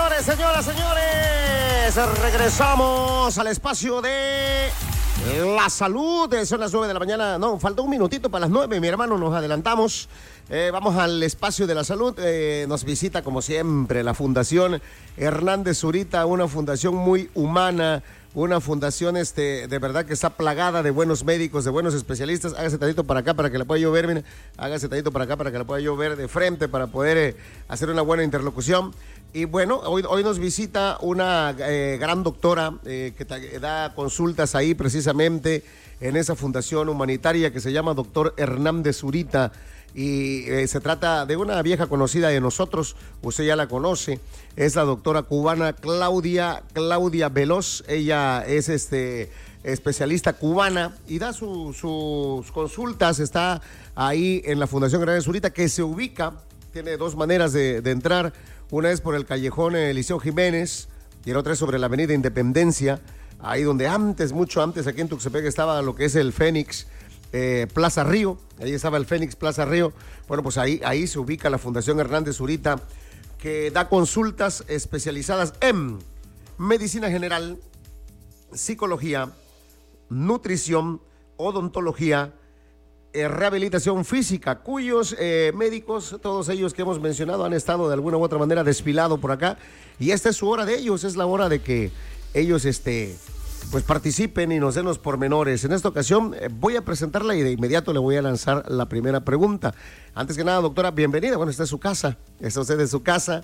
señoras, señores, regresamos al espacio de la salud. Son las 9 de la mañana. No, falta un minutito para las 9, mi hermano, nos adelantamos. Vamos al espacio de la salud. Nos visita, como siempre, la Fundación Hernández Zurita, una fundación muy humana, una fundación de verdad que está plagada de buenos médicos, de buenos especialistas. Hágase tantito para acá para que la pueda yo ver, mire. Hágase tantito para acá para que la pueda yo ver de frente para poder hacer una buena interlocución. Y bueno, hoy nos visita una gran doctora que da consultas ahí precisamente en esa fundación humanitaria que se llama Doctor Hernández Zurita. Y se trata de una vieja conocida de nosotros, usted ya la conoce, es la doctora cubana Claudia Veloz. Ella es especialista cubana y da sus consultas, está ahí en la Fundación Hernández Zurita, que se ubica, tiene dos maneras de entrar, una es por el callejón Eliseo Jiménez y la otra es sobre la avenida Independencia, ahí donde mucho antes, aquí en Tuxtepec estaba lo que es el Fénix Plaza Río, ahí estaba el Fénix Plaza Río. Bueno, pues ahí se ubica la Fundación Hernández Zurita, que da consultas especializadas en medicina general, psicología, nutrición, odontología, rehabilitación física, cuyos médicos, todos ellos que hemos mencionado, han estado de alguna u otra manera desfilados por acá, y esta es su hora de ellos, es la hora de que ellos pues participen y nos den los pormenores. En esta ocasión voy a presentarla y de inmediato le voy a lanzar la primera pregunta. Antes que nada, doctora, bienvenida. Bueno, está en su casa, está usted en su casa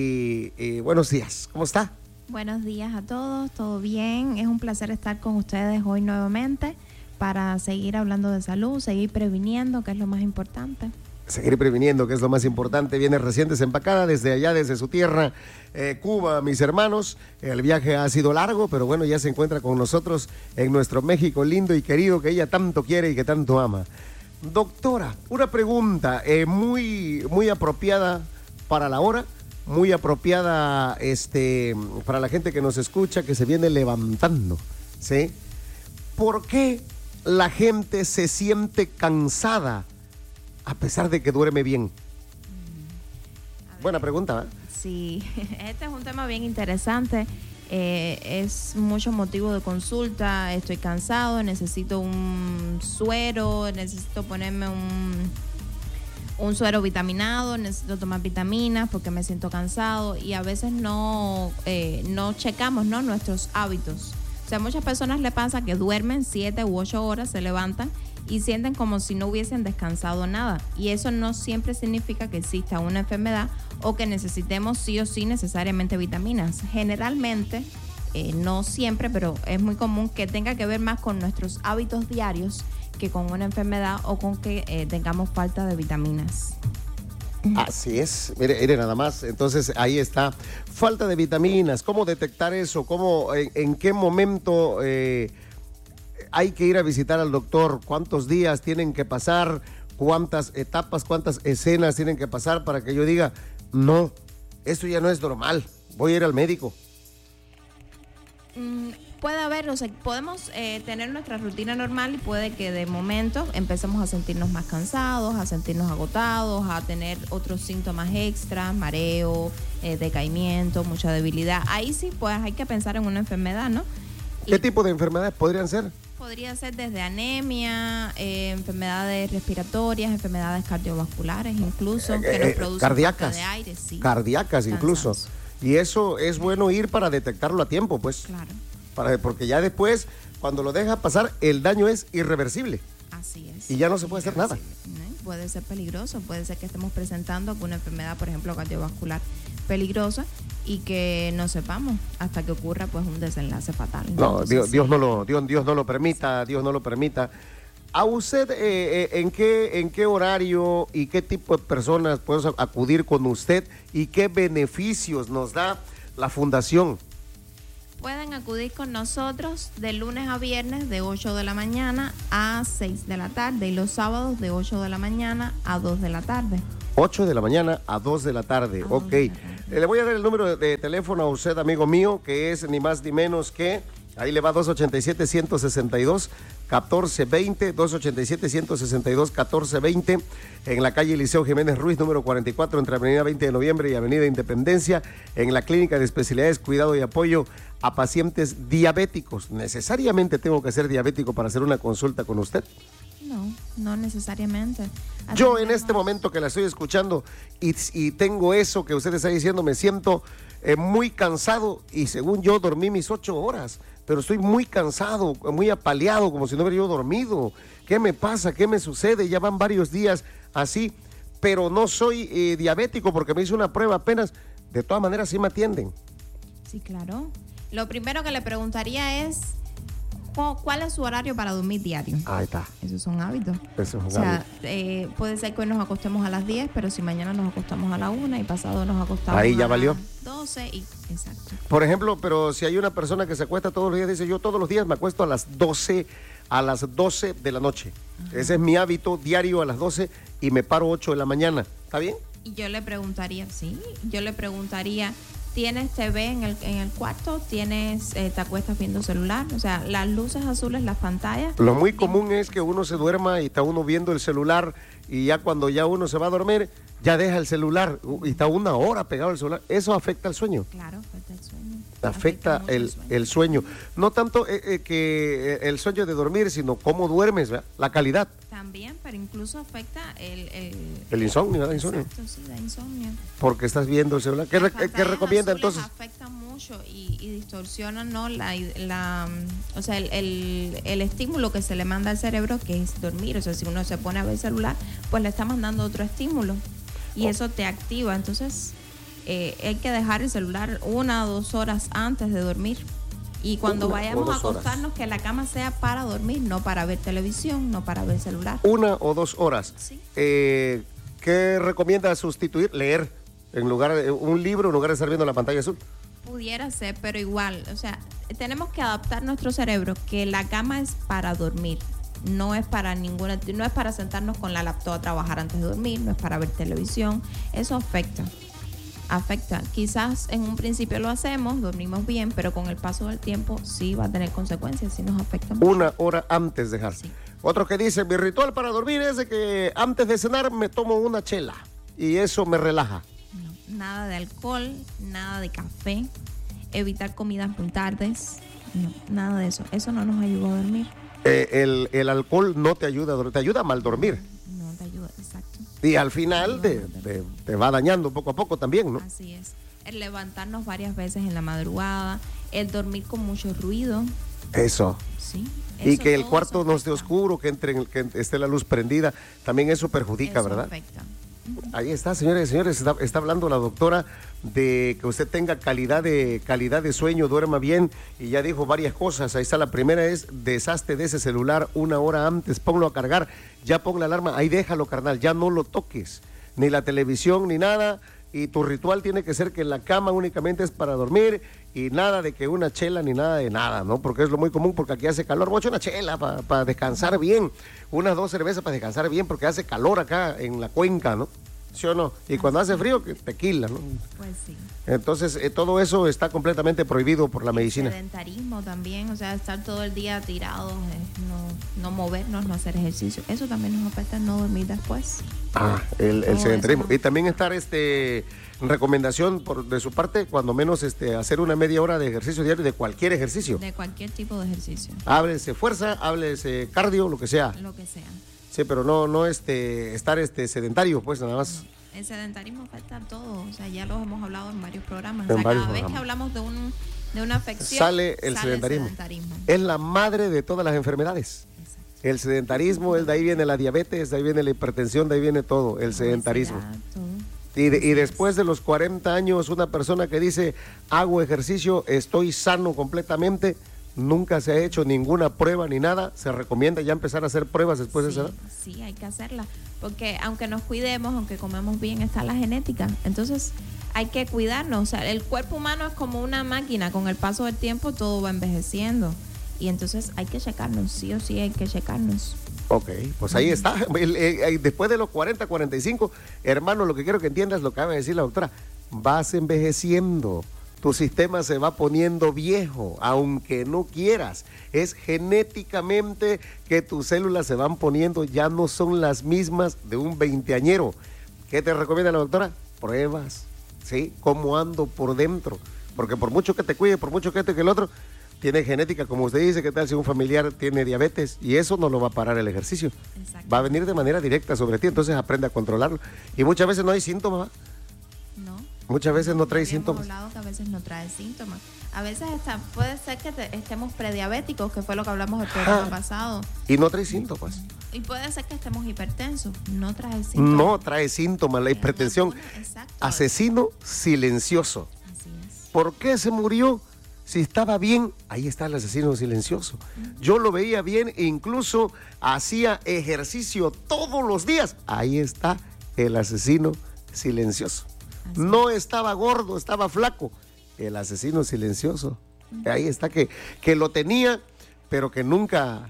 y buenos días. ¿Cómo está? Buenos días a todos, todo bien. Es un placer estar con ustedes hoy nuevamente para seguir hablando de salud, seguir previniendo, que es lo más importante. Seguir previniendo, que es lo más importante. Viene recién desempacada desde allá, desde su tierra, Cuba, mis hermanos. El viaje ha sido largo, pero bueno, ya se encuentra con nosotros en nuestro México lindo y querido que ella tanto quiere y que tanto ama. Doctora, una pregunta muy apropiada para la hora, muy apropiada para la gente que nos escucha, que se viene levantando, ¿sí? ¿Por qué la gente se siente cansada a pesar de que duerme bien? Buena pregunta, ¿eh? Sí, este es un tema bien interesante. Es mucho motivo de consulta. Estoy cansado, necesito un suero, necesito ponerme un suero vitaminado, necesito tomar vitaminas porque me siento cansado, y a veces no checamos, ¿no?, nuestros hábitos. O sea, a muchas personas le pasa que duermen 7 u 8 horas, se levantan y sienten como si no hubiesen descansado nada. Y eso no siempre significa que exista una enfermedad o que necesitemos sí o sí necesariamente vitaminas. Generalmente, no siempre, pero es muy común que tenga que ver más con nuestros hábitos diarios que con una enfermedad o con que tengamos falta de vitaminas. Así es, mire nada más. Entonces ahí está, falta de vitaminas. ¿Cómo detectar eso? ¿En qué momento hay que ir a visitar al doctor? ¿Cuántos días tienen que pasar? ¿Cuántas etapas, cuántas escenas tienen que pasar para que yo diga, no, esto ya no es normal, voy a ir al médico? Puede haber, o sea, podemos tener nuestra rutina normal y puede que de momento empecemos a sentirnos más cansados, a sentirnos agotados, a tener otros síntomas extras, mareo, decaimiento, mucha debilidad. Ahí sí, pues hay que pensar en una enfermedad, ¿no? ¿Qué tipo de enfermedades podrían ser? Podría ser desde anemia, enfermedades respiratorias, enfermedades cardiovasculares incluso, que nos producen falta de aire. Sí. Cardíacas incluso. Y eso es bueno ir para detectarlo a tiempo, pues. Claro. Porque ya después, cuando lo deja pasar, el daño es irreversible. Así es. Y ya no se puede hacer nada. Puede ser peligroso, puede ser que estemos presentando alguna enfermedad, por ejemplo, cardiovascular peligrosa, y que no sepamos hasta que ocurra pues un desenlace fatal. No, Dios no lo permita, Dios no lo permita. ¿A usted en qué horario y qué tipo de personas podemos acudir con usted y qué beneficios nos da la fundación? Pueden acudir con nosotros de lunes a viernes de 8 de la mañana a 6 de la tarde y los sábados de 8 de la mañana a 2 de la tarde. 8 de la mañana a 2 de la tarde, ok. Le voy a dar el número de teléfono a usted, amigo mío, que es ni más ni menos que Ahí le va 287-162-1420, 287-162-1420, en la calle Liceo Jiménez Ruiz, número 44, entre Avenida 20 de Noviembre y Avenida Independencia, en la Clínica de Especialidades, Cuidado y Apoyo a Pacientes Diabéticos. ¿Necesariamente tengo que ser diabético para hacer una consulta con usted? No, no necesariamente. Yo en este momento que la estoy escuchando y tengo eso que usted está diciendo, me siento muy cansado y según yo dormí mis 8 horas, pero estoy muy cansado, muy apaleado, como si no hubiera yo dormido. ¿Qué me pasa? ¿Qué me sucede? Ya van varios días así, pero no soy diabético porque me hice una prueba apenas. De todas maneras sí me atienden. Sí, claro. Lo primero que le preguntaría es, ¿cuál es su horario para dormir diario? Ahí está. Esos son hábitos. Esos son o sea, puede ser que hoy nos acostemos a las 10, pero si mañana nos acostamos a la 1 y pasado nos acostamos ahí ya a valió. las 12 y exacto. Por ejemplo, pero si hay una persona que se acuesta todos los días, dice yo todos los días me acuesto a las 12 de la noche. Ajá. Ese es mi hábito diario a las 12 y me paro 8 de la mañana. ¿Está bien? Y yo le preguntaría, ¿tienes TV en el cuarto? ¿Te acuestas viendo celular? O sea, las luces azules, las pantallas. Lo muy común es que uno se duerma y está uno viendo el celular y ya cuando ya uno se va a dormir, ya deja el celular y está 1 hora pegado al celular. ¿Eso afecta al sueño? Claro, afecta el sueño. Afecta el sueño. No tanto que el sueño de dormir, sino cómo duermes, ¿verdad? La calidad. También, pero incluso afecta el insomnio, ¿verdad? Insomnio. Exacto, sí, da insomnio. Porque estás viendo el celular. ¿Qué recomienda entonces? Afecta mucho y distorsionan, ¿no? el estímulo que se le manda al cerebro, que es dormir. O sea, si uno se pone a ver el celular, pues le está mandando otro estímulo y eso te activa. Entonces, hay que dejar el celular 1 o 2 horas antes de dormir. Y cuando vayamos a acostarnos, que la cama sea para dormir, no para ver televisión, no para ver celular. 1 o 2 horas. Sí. ¿Qué recomienda sustituir? Leer en lugar de un libro en lugar de estar viendo la pantalla azul. Pudiera ser, pero igual, o sea, tenemos que adaptar nuestro cerebro que la cama es para dormir. No es para sentarnos con la laptop a trabajar antes de dormir, no es para ver televisión. Eso afecta. Quizás en un principio lo hacemos, dormimos bien, pero con el paso del tiempo sí va a tener consecuencias, sí nos afecta mucho. 1 hora antes de dejar. Sí. Otro que dice, mi ritual para dormir es de que antes de cenar me tomo una chela y eso me relaja. No, nada de alcohol, nada de café, evitar comidas muy tardes, no, nada de eso. Eso no nos ayuda a dormir. El alcohol no te ayuda a dormir, te ayuda a mal dormir. No te ayuda, exacto. Y al final te va dañando poco a poco también, ¿no? Así es. El levantarnos varias veces en la madrugada, el dormir con mucho ruido. Eso. Sí. Y que el cuarto no esté oscuro, que esté la luz prendida, también eso perjudica, eso ¿verdad? Afecta. Ahí está, señores y señores, está hablando la doctora de que usted tenga calidad de sueño, duerma bien, y ya dijo varias cosas. Ahí está, la primera es, deshazte de ese celular 1 hora antes, ponlo a cargar, ya pon la alarma, ahí déjalo, carnal, ya no lo toques, ni la televisión, ni nada, y tu ritual tiene que ser que la cama únicamente es para dormir, y nada de que una chela ni nada de nada, ¿no? Porque es lo muy común, porque aquí hace calor. Voy a echar una chela para descansar bien, unas 2 cervezas para descansar bien, porque hace calor acá en la cuenca, ¿no? ¿Sí o no? Y cuando hace frío, tequila, ¿no? Pues sí. Entonces, todo eso está completamente prohibido por la medicina. El sedentarismo también, o sea, estar todo el día tirados, no movernos, no hacer ejercicio. Eso también nos afecta, no dormir después. El sedentarismo. Y también estar, recomendación de su parte, cuando menos hacer una media hora de ejercicio diario, de cualquier ejercicio. De cualquier tipo de ejercicio. Háblese fuerza, háblese cardio, lo que sea. Lo que sea. Sí, pero no estar sedentario, pues nada más. El sedentarismo afecta a todo, o sea, ya lo hemos hablado en varios programas. Cada vez que hablamos de una afección, sale el sedentarismo. Es la madre de todas las enfermedades. Exacto. El sedentarismo, de ahí viene la diabetes, de ahí viene la hipertensión, de ahí viene todo, el sedentarismo. Y después de los 40 años, una persona que dice, hago ejercicio, estoy sano completamente, nunca se ha hecho ninguna prueba ni nada, se recomienda ya empezar a hacer pruebas después de esa edad. Sí, hay que hacerla, porque aunque nos cuidemos, aunque comemos bien, está la genética. Entonces hay que cuidarnos. O sea, el cuerpo humano es como una máquina, con el paso del tiempo todo va envejeciendo. Y entonces hay que checarnos, sí o sí hay que checarnos. Ok, pues ahí está. Después de los 40, 45, hermano, lo que quiero que entiendas lo que acaba de decir la doctora, vas envejeciendo. tu sistema se va poniendo viejo, aunque no quieras. Es genéticamente que tus células se van poniendo, ya no son las mismas de un veinteañero. ¿Qué te recomienda la doctora? Pruebas, ¿sí? ¿Cómo ando por dentro? Porque por mucho que te cuide, por mucho que este que el otro, tiene genética, como usted dice, ¿qué tal si un familiar tiene diabetes? Y eso no lo va a parar el ejercicio. Va a venir de manera directa sobre ti, entonces aprende a controlarlo. Y muchas veces no hay síntomas. No. Muchas veces no trae síntomas. Hemos hablado que a veces no trae síntomas. A veces puede ser que estemos prediabéticos, que fue lo que hablamos el programa pasado. Y no trae síntomas. Y puede ser que estemos hipertensos. No trae síntomas. No trae síntomas. La hipertensión. Asesino silencioso. Así es. ¿Por qué se murió? Si estaba bien, ahí está el asesino silencioso. Yo lo veía bien e incluso hacía ejercicio todos los días. Ahí está el asesino silencioso. No estaba gordo, estaba flaco. El asesino silencioso. Ahí está que lo tenía, pero que nunca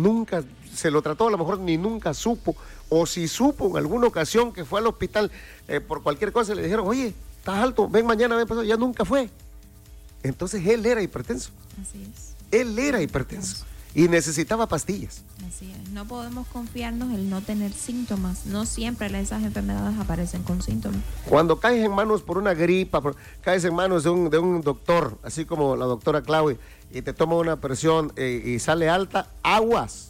se lo trató, a lo mejor ni nunca supo. O si supo en alguna ocasión que fue al hospital por cualquier cosa, le dijeron, oye, estás alto, ven mañana, ven pasado. Ya nunca fue. Entonces él era hipertenso. Así es. Él era hipertenso y necesitaba pastillas. Así es. No podemos confiarnos en no tener síntomas. No siempre esas enfermedades aparecen con síntomas. Cuando caes en manos por una gripa, caes en manos de un doctor, así como la doctora Claudia, y te toma una presión y sale alta, aguas.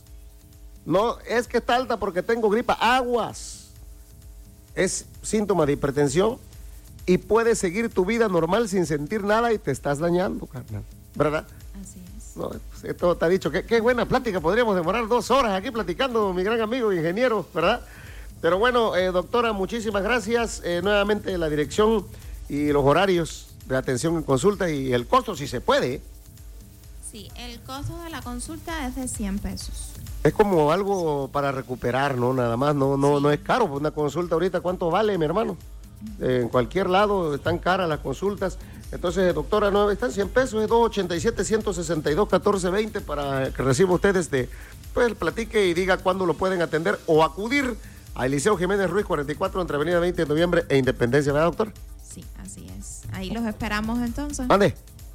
No es que está alta porque tengo gripa, aguas. Es síntoma de hipertensión. Y puedes seguir tu vida normal sin sentir nada y te estás dañando, carnal. ¿Verdad? Así es. No, pues, esto te ha dicho. Qué buena plática. Podríamos demorar 2 horas aquí platicando, mi gran amigo ingeniero, ¿verdad? Pero bueno, doctora, muchísimas gracias. Nuevamente la dirección y los horarios de atención en consulta y el costo, si se puede. Sí, el costo de la consulta es de 100 pesos. Es como algo para recuperar, ¿no? Nada más, no es caro. Una consulta ahorita, ¿cuánto vale, mi hermano? En cualquier lado están caras las consultas. Entonces, doctora, no están 100 pesos, es 287-162-1420 para que reciba ustedes pues platique y diga cuándo lo pueden atender o acudir a Eliseo Jiménez Ruiz 44 entre Avenida 20 de Noviembre e Independencia, ¿verdad, doctor? Sí, así es. Ahí los esperamos entonces. ¿Dónde?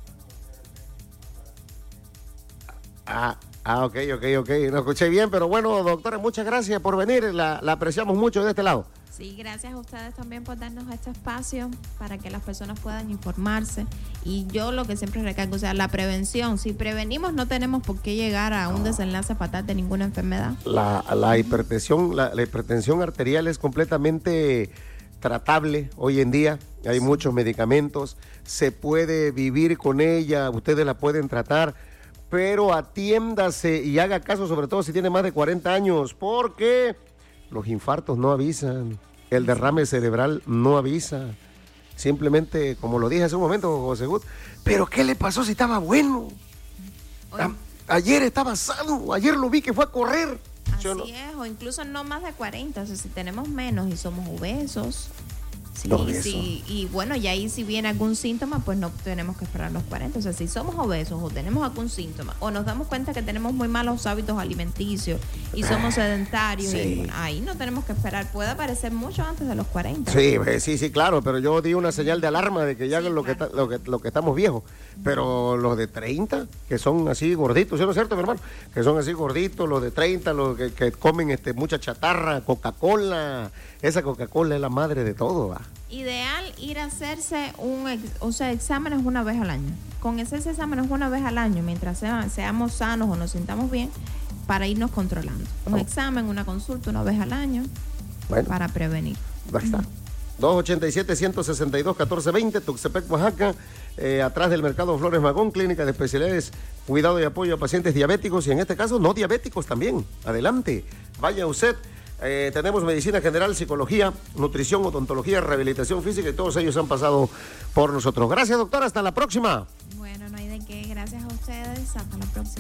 Ok. No escuché bien, pero bueno, doctora, muchas gracias por venir. La apreciamos mucho de este lado. Sí, gracias a ustedes también por darnos este espacio para que las personas puedan informarse. Y yo lo que siempre recalco, o sea, la prevención. Si prevenimos, no tenemos por qué llegar a un desenlace fatal de ninguna enfermedad. La hipertensión, la hipertensión arterial es completamente tratable hoy en día. Hay muchos medicamentos, se puede vivir con ella, ustedes la pueden tratar, pero atiéndase y haga caso, sobre todo si tiene más de 40 años, porque los infartos no avisan, el derrame cerebral no avisa. Simplemente, como lo dije hace un momento, José Gut, ¿pero qué le pasó si estaba bueno? Ayer estaba sano, ayer lo vi que fue a correr. Así es, o incluso no más de 40, o sea, si tenemos menos y somos obesos. Sí, y bueno, y ahí si viene algún síntoma, pues no tenemos que esperar los 40. O sea, si somos obesos o tenemos algún síntoma, o nos damos cuenta que tenemos muy malos hábitos alimenticios y somos sedentarios, y ahí no tenemos que esperar. Puede aparecer mucho antes de los 40. Sí, claro, pero yo di una señal de alarma de que ya lo que estamos viejos. Pero los de 30, que son así gorditos, ¿sí no es cierto, mi hermano? Que son así gorditos, los de 30, los que comen mucha chatarra, Coca-Cola. Esa Coca-Cola es la madre de todo, ¿va? Ideal ir a hacerse exámenes una vez al año. Con esos exámenes una vez al año, mientras seamos sanos o nos sintamos bien, para irnos controlando. Un examen, una consulta una vez al año, para prevenir. Ahí está. 287-162-1420, Tuxtepec, Oaxaca, atrás del Mercado Flores Magón, clínica de especialidades, cuidado y apoyo a pacientes diabéticos y en este caso no diabéticos también. Adelante, vaya usted. Tenemos medicina general, psicología, nutrición, odontología, rehabilitación física y todos ellos han pasado por nosotros. Gracias, doctora, hasta la próxima. Bueno, no hay de qué, gracias a ustedes, hasta la próxima.